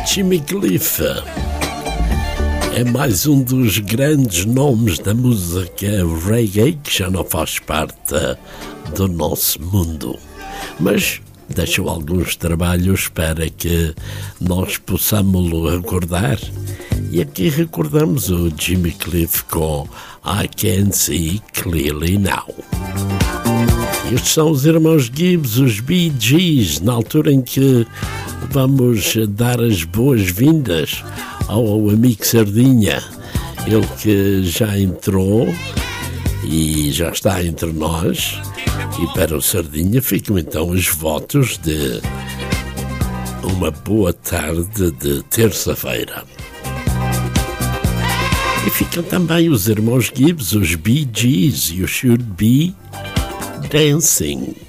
Jimmy Cliff é mais um dos grandes nomes da música reggae que já não faz parte do nosso mundo, mas deixou alguns trabalhos para que nós possamos recordar. E aqui recordamos o Jimmy Cliff com I Can See Clearly Now. Estes são os irmãos Gibbs, os Bee Gees, na altura em que vamos dar as boas-vindas ao amigo Sardinha, ele que já entrou e já está entre nós. E para o Sardinha ficam então os votos de uma boa tarde de terça-feira. E ficam também os irmãos Gibbs, os Bee Gees e o Should Be Dancing.